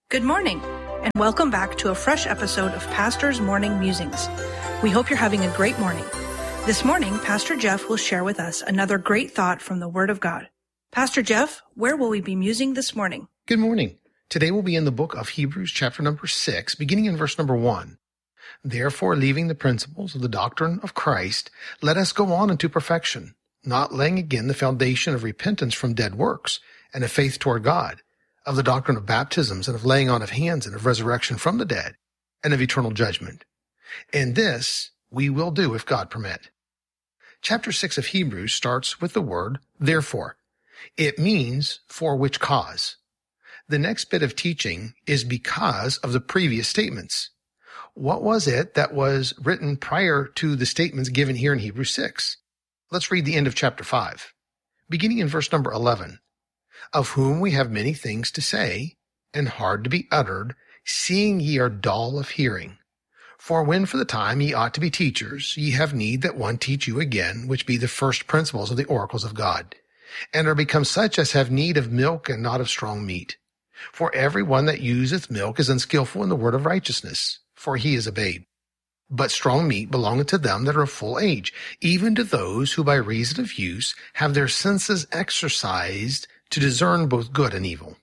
Good morning, and welcome back to a fresh episode of Pastor's Morning Musings. We hope you're having a great morning. This morning, Pastor Jeff will share with us another great thought from the Word of God. Pastor Jeff, where will we be musing this morning? Good morning. Today we'll be in the book of Hebrews chapter number 6, beginning in verse number 1. Therefore, leaving the principles of the doctrine of Christ, let us go on into perfection, not laying again the foundation of repentance from dead works and of faith toward God, of the doctrine of baptisms and of laying on of hands and of resurrection from the dead and of eternal judgment. And this we will do if God permit. Chapter 6 of Hebrews starts with the word therefore. It means for which cause. The next bit of teaching is because of the previous statements. What was it that was written prior to the statements given here in Hebrews 6? Let's read the end of chapter 5, beginning in verse number 11. Of whom we have many things to say, and hard to be uttered, seeing ye are dull of hearing. For when for the time ye ought to be teachers, ye have need that one teach you again, which be the first principles of the oracles of God, and are become such as have need of milk and not of strong meat. For every one that useth milk is unskillful in the word of righteousness, for he is a babe. But strong meat belongeth to them that are of full age, even to those who by reason of use have their senses exercised to discern both good and evil.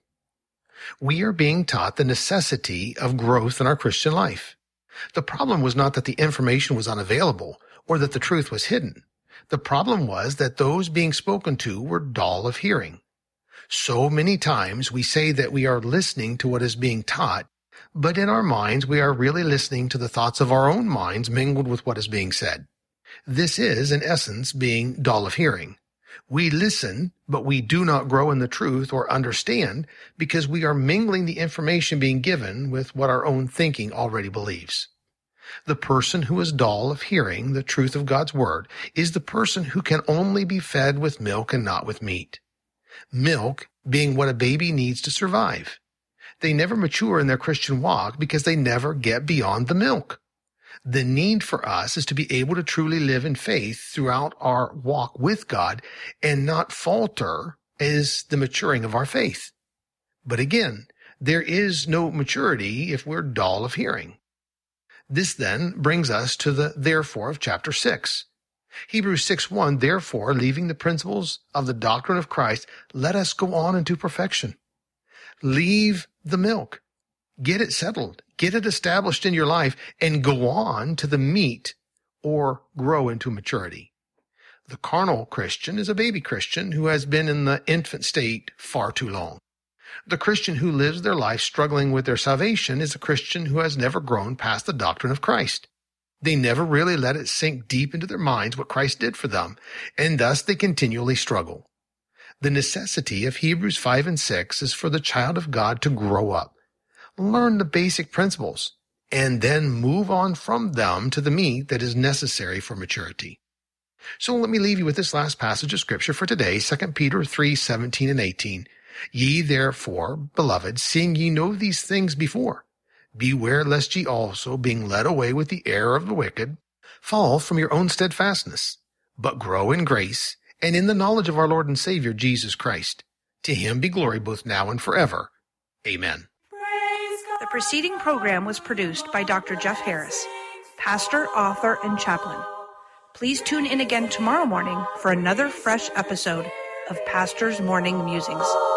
We are being taught the necessity of growth in our Christian life. The problem was not that the information was unavailable or that the truth was hidden. The problem was that those being spoken to were dull of hearing. So many times we say that we are listening to what is being taught, but in our minds we are really listening to the thoughts of our own minds mingled with what is being said. This is, in essence, being dull of hearing. We listen, but we do not grow in the truth or understand because we are mingling the information being given with what our own thinking already believes. The person who is dull of hearing the truth of God's word is the person who can only be fed with milk and not with meat. Milk being what a baby needs to survive. They never mature in their Christian walk because they never get beyond the milk. The need for us is to be able to truly live in faith throughout our walk with God and not falter as the maturing of our faith. But again, there is no maturity if we're dull of hearing. This then brings us to the therefore of chapter 6. Hebrews 6:1, therefore, leaving the principles of the doctrine of Christ, let us go on into perfection. Leave the milk. Get it settled. Get it established in your life and go on to the meat or grow into maturity. The carnal Christian is a baby Christian who has been in the infant state far too long. The Christian who lives their life struggling with their salvation is a Christian who has never grown past the doctrine of Christ. They never really let it sink deep into their minds what Christ did for them, and thus they continually struggle. The necessity of Hebrews 5 and 6 is for the child of God to grow up, learn the basic principles, and then move on from them to the meat that is necessary for maturity. So let me leave you with this last passage of Scripture for today, 2 Peter 3:17 and 18. Ye therefore, beloved, seeing ye know these things before, beware lest ye also, being led away with the error of the wicked, fall from your own steadfastness, but grow in grace and in the knowledge of our Lord and Savior Jesus Christ. To him be glory both now and forever. Amen. The preceding program was produced by Dr. Jeff Harris, pastor, author, and chaplain. Please tune in again tomorrow morning for another fresh episode of Pastor's Morning Musings.